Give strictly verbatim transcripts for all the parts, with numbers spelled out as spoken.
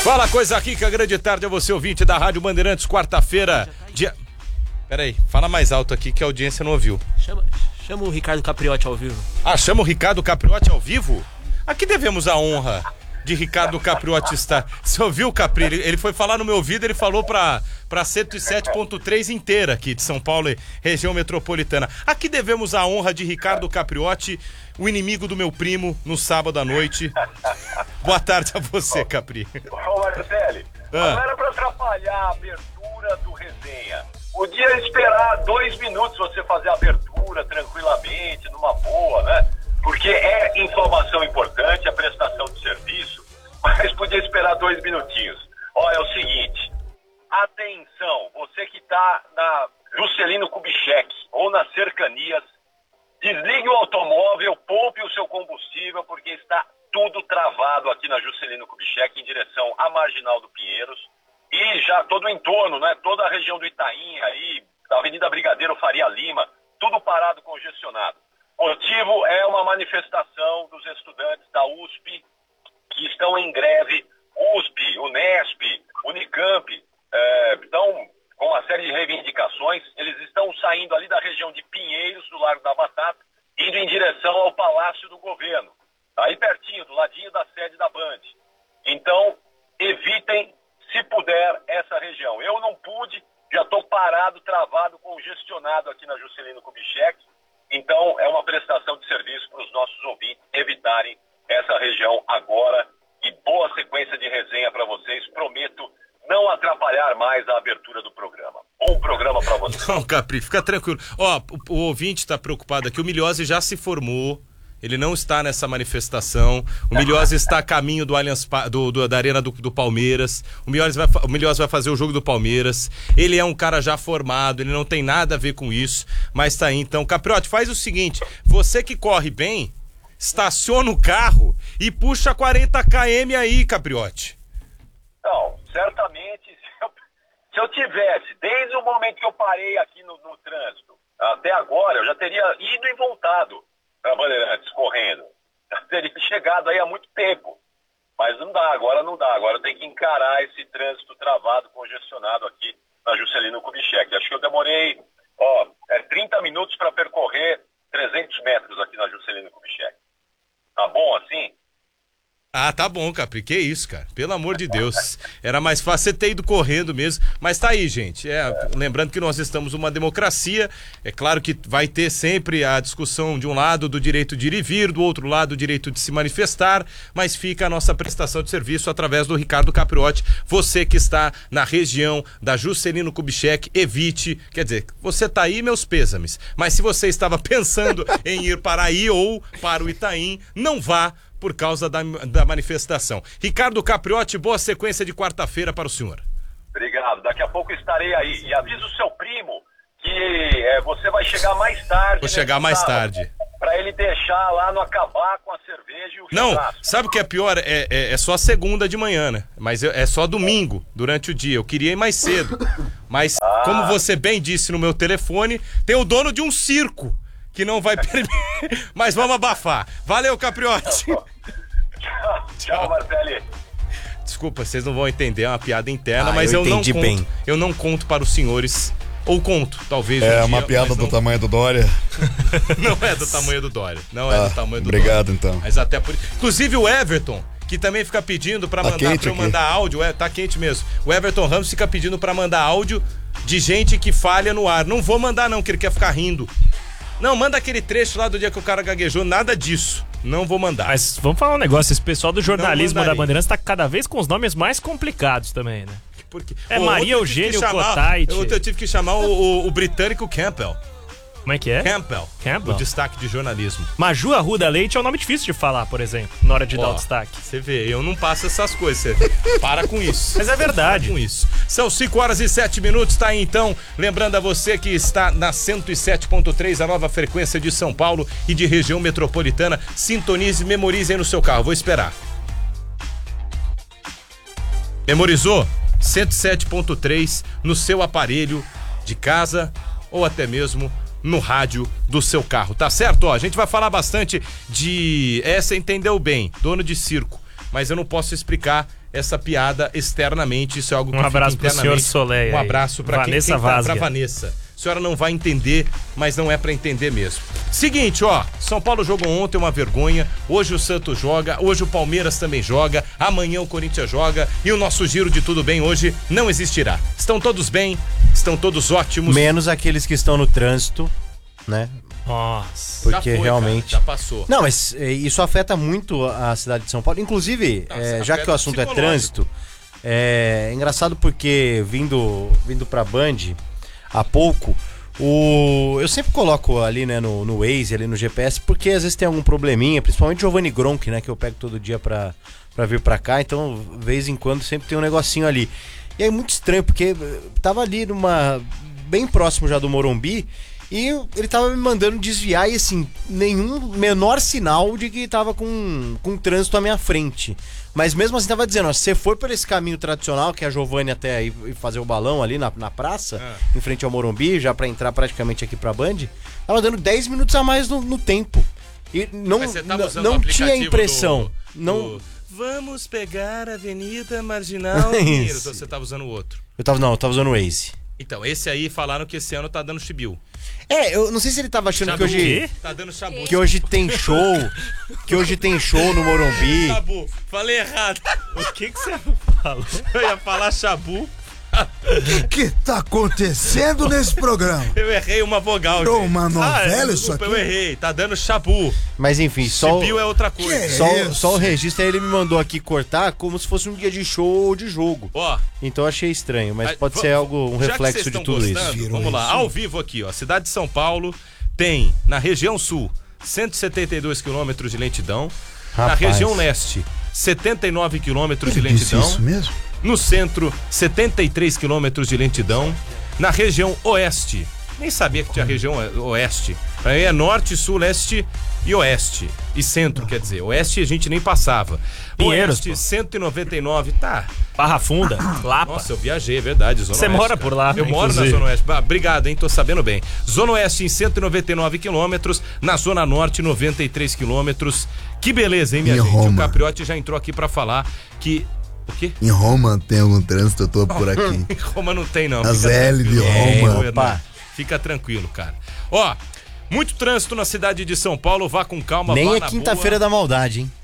Fala, coisa rica, grande tarde a você, ouvinte da Rádio Bandeirantes, quarta-feira, dia... Peraí, fala mais alto aqui que a audiência não ouviu. Chama, chama o Ricardo Capriotti ao vivo. Ah, chama o Ricardo Capriotti ao vivo? Aqui devemos a honra de Ricardo Capriotti estar. Você ouviu, Capri? Ele, ele foi falar no meu ouvido, ele falou pra, pra cento e sete ponto três inteira aqui de São Paulo e região metropolitana. Aqui devemos a honra de Ricardo Capriotti, o inimigo do meu primo, no sábado à noite. Boa tarde a você, Capri. Ô, Marcelo, Ah. não era pra atrapalhar a abertura do resenha. Podia esperar dois minutos você fazer a abertura tranquilamente, numa boa, né? Porque é informação importante, a prestação de serviço, mas podia esperar dois minutinhos. Olha, é o seguinte, atenção, você que está na Juscelino Kubitschek ou nas cercanias, desligue o automóvel, poupe o seu combustível, porque está tudo travado aqui na Juscelino Kubitschek em direção à Marginal do Pinheiros e já todo o entorno, né? Toda a região do Itaim aí, da Avenida Brigadeiro Faria Lima, tudo parado, congestionado. O motivo é uma manifestação dos estudantes da U S P que estão em greve. U S P, Unesp, Unicamp, é, estão com uma série de reivindicações. Eles estão saindo ali da região de Pinheiros, do Largo da Batata, indo em direção ao Palácio do Governo, aí pertinho, do ladinho da sede da Band. Então, evitem, se puder, essa região. Eu não pude, já estou parado, travado, congestionado aqui na Juscelino Kubitschek. Então, é uma prestação de serviço para os nossos ouvintes evitarem essa região agora. E boa sequência de resenha para vocês. Prometo não atrapalhar mais a abertura do programa. Bom programa para vocês. Não, Capri, fica tranquilo. Ó, o, o ouvinte está preocupado aqui, o Milhose já se formou. Ele não está nessa manifestação. O Milhose está a caminho do Allianz, do, do, da Arena do, do Palmeiras. O Milhose, vai, o Milhose vai fazer o jogo do Palmeiras. Ele é um cara já formado, ele não tem nada a ver com isso, mas tá aí. Então, Capriotti, faz o seguinte, você que corre bem, estaciona o carro e puxa quarenta quilômetros aí, Capriotti. Não, certamente, se eu, se eu tivesse, desde o momento que eu parei aqui no, no trânsito, até agora, eu já teria ido e voltado para Bandeirantes, correndo. Já teria chegado aí há muito tempo. Mas não dá, agora não dá. Agora tem que encarar esse trânsito travado, congestionado aqui na Juscelino Kubitschek. Acho que eu demorei, ó, é trinta minutos para percorrer trezentos metros aqui na Juscelino Kubitschek. Tá bom assim? Ah, tá bom, Capri, que isso, cara, pelo amor de Deus, era mais fácil você ter ido correndo mesmo, mas tá aí, gente, é, lembrando que nós estamos numa democracia, é claro que vai ter sempre a discussão de um lado do direito de ir e vir, do outro lado o direito de se manifestar, mas fica a nossa prestação de serviço através do Ricardo Capriotti. Você que está na região da Juscelino Kubitschek, evite, quer dizer, você tá aí, meus pêsames, mas se você estava pensando em ir para aí ou para o Itaim, não vá, por causa da, da manifestação. Ricardo Capriotti, boa sequência de quarta-feira para o senhor. Obrigado, daqui a pouco estarei aí. E avisa o seu primo que é, você vai chegar mais tarde. Vou chegar mais tarde. Para ele deixar lá no acabar com a cerveja e o Não, churrasco. sabe o que é pior? É, é, é só segunda de manhã, né? Mas eu, é só domingo, durante o dia. Eu queria ir mais cedo. Mas, ah. como você bem disse no meu telefone, tem o dono de um circo que não vai permitir. Mas vamos abafar. Valeu, Capriotti. Tchau, tchau, Marcelo. Desculpa, vocês não vão entender, é uma piada interna, ah, mas eu, eu não conto. Bem. Eu não conto para os senhores. Ou conto, talvez. É um uma dia, piada do não... tamanho do Dória. Não é do tamanho do Dória. Não é ah, do tamanho do obrigado, Dória. então. Mas até por... Inclusive o Everton, que também fica pedindo para tá mandar para eu mandar áudio, é, tá quente mesmo. O Everton Ramos fica pedindo para mandar áudio de gente que falha no ar. Não vou mandar não, que ele quer ficar rindo. Não, manda aquele trecho lá do dia que o cara gaguejou, nada disso. Não vou mandar. Mas vamos falar um negócio, esse pessoal do jornalismo da Bandeirantes tá cada vez com os nomes mais complicados também, né? Porque, é pô, Maria Eugênio Cottait. Eu, eu tive que chamar o, o, o britânico Campbell. Como é que é? Campbell. Campbell. O destaque de jornalismo. Maju Arruda Leite é um nome difícil de falar, por exemplo, na hora de Ó, dar o destaque. Você vê, eu não passo essas coisas. Você para com isso. Mas é verdade. Para com isso. São cinco horas e sete minutos, tá aí então. Lembrando a você que está na cento e sete ponto três, a nova frequência de São Paulo e de região metropolitana. Sintonize e memorize aí no seu carro. Vou esperar. Memorizou? cento e sete ponto três no seu aparelho de casa ou até mesmo no rádio do seu carro, tá certo? Ó, a gente vai falar bastante de... Essa entendeu bem, dono de circo, mas eu não posso explicar essa piada externamente. Isso é algo que Um abraço fica pro senhor Soleil. Um aí. abraço pra quem, Vanessa quem tá, Vazga. pra Vanessa. A senhora não vai entender, mas não é pra entender mesmo. Seguinte, ó, São Paulo jogou ontem uma vergonha, hoje o Santos joga, hoje o Palmeiras também joga, amanhã o Corinthians joga e o nosso giro de tudo bem hoje não existirá. Estão todos bem, estão todos ótimos. Menos aqueles que estão no trânsito, né? Nossa. Porque Já foi, realmente... cara, já passou. Não, mas é, isso afeta muito a cidade de São Paulo. Inclusive, Não, é, isso já que afeta o assunto é psicológico. trânsito, é engraçado porque vindo, vindo pra Band há pouco, o, eu sempre coloco ali, né, no, no Waze, ali no G P S, porque às vezes tem algum probleminha, principalmente Giovanni Gronk, né, que eu pego todo dia pra, pra vir pra cá, então, de vez em quando, sempre tem um negocinho ali. E é muito estranho, porque tava ali numa... bem próximo já do Morumbi, e ele tava me mandando desviar e assim, nenhum menor sinal de que tava com, com trânsito à minha frente. Mas mesmo assim tava dizendo, ó, se você for por esse caminho tradicional, que é a Giovanni até aí fazer o balão ali na, na praça, Ah. em frente ao Morumbi, já pra entrar praticamente aqui pra Band, tava dando dez minutos a mais no, no tempo. E não, Mas você tava não, usando não o tinha aplicativo impressão. do- não, do Vamos pegar a Avenida Marginal Isso. Pinheiros. Ou você tava usando o outro? eu tava, não, eu tava usando o Waze. Então, esse aí falaram que esse ano tá dando chibiu. É, eu não sei se ele tava achando que Chabu. hoje, Tá dando chabu. que hoje tem show, que hoje tem show no Morumbi. Chabu. Falei errado. O que que você falou? Eu ia falar chabu. O que tá acontecendo nesse programa? Eu errei uma vogal. Tô gente. uma novela Ah, isso desculpa, aqui? eu errei. Tá dando chabu. Mas enfim, só, Chibiu é outra coisa. Que? só, isso? só o registro aí ele me mandou aqui cortar como se fosse um dia de show ou de jogo. Ó, Então eu achei estranho, mas Ah, pode va- ser algo, um já que reflexo vocês de estão tudo gostando, isso. Virou vamos lá, isso. ao vivo aqui, ó. Cidade de São Paulo tem, na região sul, cento e setenta e dois quilômetros de lentidão. Na Rapaz. região leste, setenta e nove quilômetros de Ele disse lentidão. isso mesmo? No centro, setenta e três quilômetros de lentidão. Na região oeste, nem sabia que tinha região oeste. Pra mim é norte, sul, leste e oeste. E centro, quer dizer. Oeste a gente nem passava. Pinheiros, Oeste, pô. cento e noventa e nove, tá. Barra Funda, Lapa. Nossa, eu viajei, é verdade. Zona Você Oeste, mora cara. por lá, Eu moro na inclusive. Zona Oeste. Ah, obrigado, hein? Tô sabendo bem. Zona Oeste em cento e noventa e nove quilômetros. Na Zona Norte, noventa e três quilômetros. Que beleza, hein, minha E gente? Roma? O Capriotti já entrou aqui pra falar que... O quê? Em Roma tem algum trânsito, eu tô por aqui. Roma não tem, não. A Fica Zé L de tranquilo. Roma. Fernando. Opa. Fica tranquilo, cara. Ó, muito trânsito na cidade de São Paulo. Vá com calma, Nem vá é na quinta-feira boa. da maldade, hein?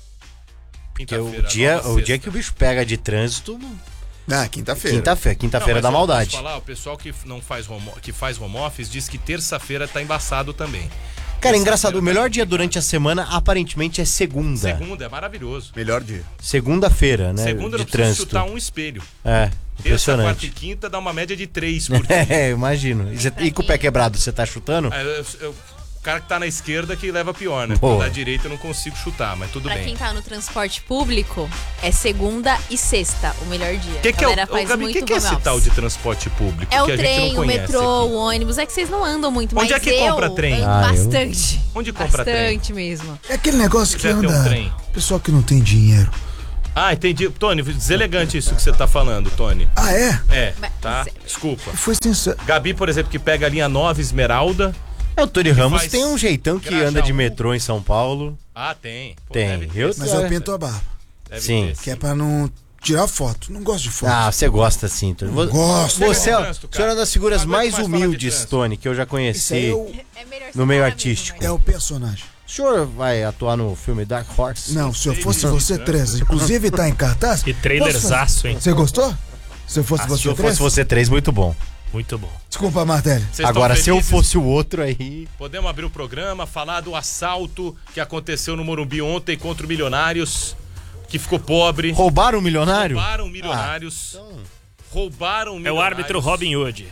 Porque o Quinta-feira, dia, nova o dia sexta. que o bicho pega de trânsito, Ah, quinta-feira. quinta-feira, Não, quinta-feira mas da eu maldade. posso falar, o pessoal que não faz home, que faz home office diz que terça-feira tá embaçado também. Cara, é engraçado, o Terça-feira melhor tá dia durante a semana aparentemente é segunda. Segunda é maravilhoso. Melhor dia. Segunda-feira, né? Segunda eu de não preciso trânsito. chutar um espelho. É, Terça, quarta e impressionante. quinta dá uma média de três por dia. É, imagino. E, cê- e com o pé quebrado, você tá chutando? Aí eu- eu- o cara que tá na esquerda que leva pior, né? Boa. Porque da direita eu não consigo chutar, mas tudo Pra bem. quem tá no transporte público, é segunda e sexta o melhor dia. Que que é a galera o, ô, faz Gabi, o muito que, que é home esse office. tal de transporte público É o que a gente trem, não o conhece metrô, aqui? o ônibus. É que vocês não andam muito, Onde mas é que eu compra trem? ando Ah, eu- bastante. Onde compra trem? Bastante mesmo. É aquele negócio que Quiser ter um anda. trem. Pessoal que não tem dinheiro. Ah, entendi. Tony, deselegante isso que você tá falando, Tony. Ah, é? É, Mas- tá? Desculpa. Foi sincero. Gabi, por exemplo, que pega a linha nove Esmeralda. É, o Tony Ramos faz tem um jeitão que Grajaú. anda de metrô em São Paulo. Ah, tem. Pô, Tem. deve ter, Eu- Mas eu pinto a barba. deve Sim. ter, Que é pra não tirar foto. Não gosto de foto. Ah, você gosta sim, Tony. Vo- Gosto. Você é, Não trânsito, cara. você é uma das figuras Não aguento mais mais falar de humildes, trânsito. Tony, que eu já Isso aí conheci é o, É melhor no meio separar artístico. mesmo, é o personagem. O senhor vai atuar no filme Dark Horse? Não, se eu fosse Sei você, disso, Teresa. Inclusive tá em cartaz. Que trailerzaço, hein? Você gostou? Se eu fosse Ah, você, se eu Teresa? fosse você três, muito bom. Muito bom. Desculpa, Martelli. Vocês estão Agora, se eu felizes? fosse o outro aí... Podemos abrir o programa, falar do assalto que aconteceu no Morumbi ontem contra o Milionários, que ficou pobre. Roubaram o milionário? Roubaram Milionários. Roubaram É o Milionários. árbitro Robin Hood.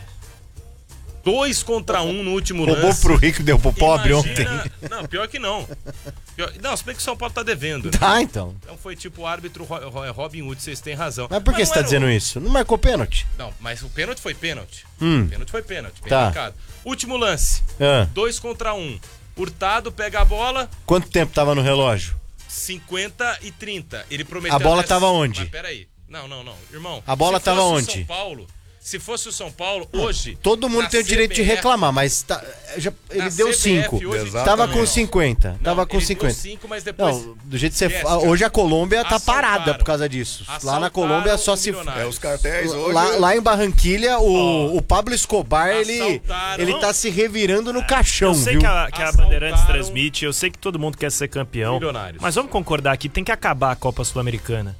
Dois contra um no último Roubou lance. pro rico e deu pro pobre Imagina- ontem. Não, pior que não. Pior- Não, se bem que o São Paulo tá devendo. Né? Tá, então. Então foi tipo o árbitro Ro- Ro- Robin Hood, vocês têm razão. Mas por que não você tá era o- dizendo isso? Não marcou pênalti? Não, mas o pênalti foi pênalti. Hum. O pênalti foi pênalti. Bem Tá. marcado. Último lance. Ah, Dois contra um. Hurtado pega a bola, quanto tempo tava no relógio? cinquenta e trinta. Ele prometeu. A bola até- tava onde? Mas peraí. Não, não, não. Irmão. A bola se tava fosse o onde? São Paulo. Se fosse o São Paulo, hoje... Todo mundo na tem o direito de C B F reclamar, mas tá- já- ele Na deu C B F cinco. hoje- Tava com Exatamente. cinquenta. Não, Tava com ele deu cinquenta. cinco, mas depois... Não, do jeito que você Esquece, fala. cara. Hoje a Colômbia tá Assaltaram. parada por causa disso. Lá na Assaltaram Colômbia só o se. Milionário. É, os cartéis hoje... Lá, lá em Barranquilha, o, o Pablo Escobar, ele, Assaltaram. ele tá se revirando no caixão, Eu sei viu? que a, que a Assaltaram Bandeirantes transmite, eu sei que todo mundo quer ser campeão. Milionários. Mas vamos concordar aqui, tem que acabar a Copa Sul-Americana.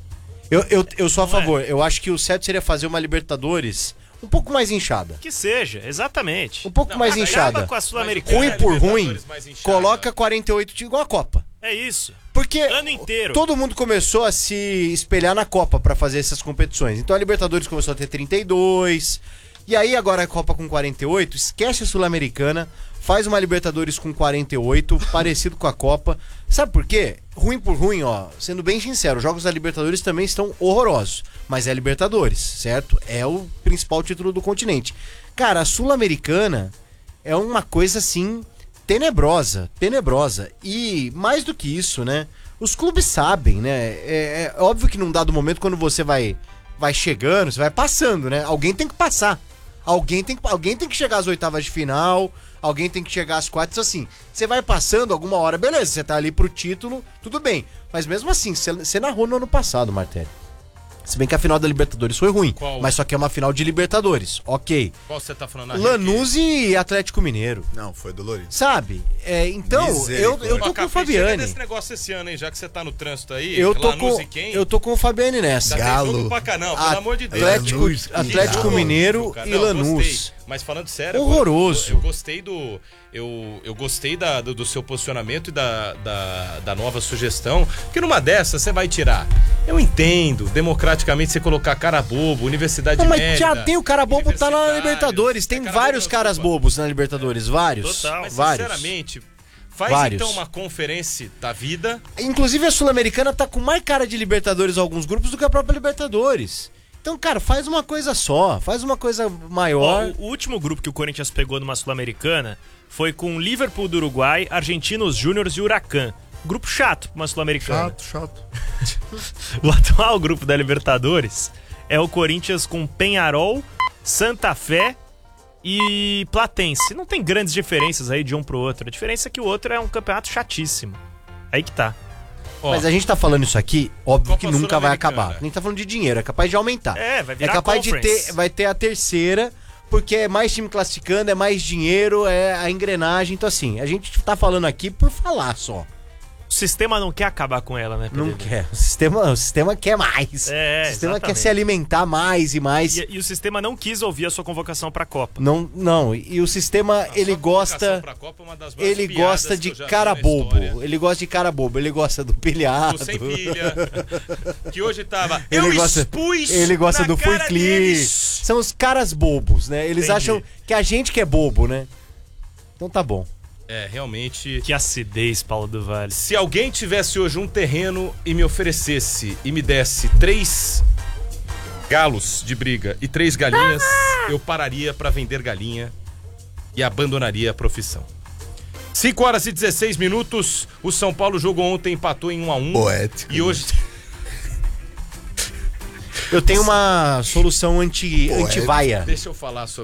Eu, eu, eu sou a Não é? favor. Eu acho que o certo seria fazer uma Libertadores um pouco mais inchada. Que seja, exatamente. Um pouco Não, mais mas aí inchada. Acaba com a Sul-Americana. Ruim por ruim, Libertadores mais inchada. coloca quarenta e oito times igual a Copa. É isso. Porque Ano inteiro. todo mundo começou a se espelhar na Copa pra fazer essas competições. Então a Libertadores começou a ter trinta e dois. E aí agora a Copa com quarenta e oito, esquece a Sul-Americana, faz uma Libertadores com quarenta e oito, parecido com a Copa. Sabe por quê? Ruim por ruim, ó, sendo bem sincero, os jogos da Libertadores também estão horrorosos. Mas é Libertadores, certo? É o principal título do continente. Cara, a Sul-Americana é uma coisa assim tenebrosa, tenebrosa. E mais do que isso, né? Os clubes sabem, né? É, é óbvio que num dado momento, quando você vai, vai chegando, você vai passando, né? Alguém tem que passar. Alguém tem, que- alguém tem que chegar às oitavas de final, alguém tem que chegar às quartas, assim. Você vai passando alguma hora, beleza, você tá ali pro título, tudo bem. Mas mesmo assim, você, você narrou no ano passado, Martelli. Se bem que a final da Libertadores foi ruim, Qual? mas só que é uma final de Libertadores, ok. Qual você tá falando? Lanús e Atlético Mineiro, Não, foi dolorido. sabe? É, então, eu, Misericórdia. eu tô com o Fabiane. Esse negócio esse ano, hein? Já que você tá no trânsito aí, Eu tô Lanús com, e quem? eu tô com o Fabiane nessa. Ainda tem Galo. jogo pra cá, não, pelo amor de Deus. Atlético, Lanús e Atlético Galo. Mineiro Cara, e não, Lanús. gostei. Mas falando sério, Horroroso. Eu, eu gostei do. Eu, eu gostei da, do, do seu posicionamento e da, da, da nova sugestão. Porque numa dessas você vai tirar. Eu entendo, democraticamente, você colocar cara bobo, universidade Não, mas média, já tem o cara bobo tá na universitários. Libertadores. Tem É, cara vários bobo, caras desculpa. bobos na Libertadores. Vários. Total. Mas vários. sinceramente, faz Vários. então uma conferência da vida. Inclusive a Sul-Americana tá com mais cara de Libertadores alguns grupos do que a própria Libertadores. Então, cara, faz uma coisa só. Faz uma coisa Ó, maior. o, o último grupo que o Corinthians pegou numa Sul-Americana foi com Liverpool do Uruguai, Argentinos Júniors e Huracan. Grupo chato pra uma Sul-Americana. Chato, chato. O atual grupo da Libertadores é o Corinthians com Peñarol, Santa Fé e Platense. Não tem grandes diferenças aí de um pro outro. A diferença é que o outro é um campeonato chatíssimo. Aí que tá. Ó, Mas a gente tá falando isso aqui, óbvio Copa que nunca vai Sul-Americana. acabar. A gente tá falando de dinheiro, é capaz de aumentar. É, vai virar É capaz de conference. ter, vai ter a terceira, porque é mais time classificando, é mais dinheiro, é a engrenagem. Então, assim, a gente tá falando aqui por falar só. O sistema não quer acabar com ela, né, Pedro? Não quer. O sistema, o sistema quer mais. É, o sistema exatamente. quer se alimentar mais e mais. E, e o sistema não quis ouvir a sua convocação pra Copa. Não, não. E o sistema, a ele sua convocação gosta. pra Copa é uma das maiores Ele piadas gosta que de eu já vi cara na bobo. história. Ele gosta de cara bobo. Ele gosta do pilhado. Do Sem Pilha, que hoje tava. Ele eu gosta, expus ele gosta na do Fui cara Cli. deles. São os caras bobos, né? Eles Entendi. acham que a gente que é bobo, né? Então tá bom. É, realmente. Que acidez, Paulo do Vale. Se alguém tivesse hoje um terreno e me oferecesse e me desse três galos de briga e três galinhas, eu pararia pra vender galinha e abandonaria a profissão. cinco horas e dezesseis minutos. O São Paulo jogou ontem, empatou em um a um. Poético. E hoje. Eu tenho uma solução anti, Pô, é- anti-vaia. Deixa eu falar sobre.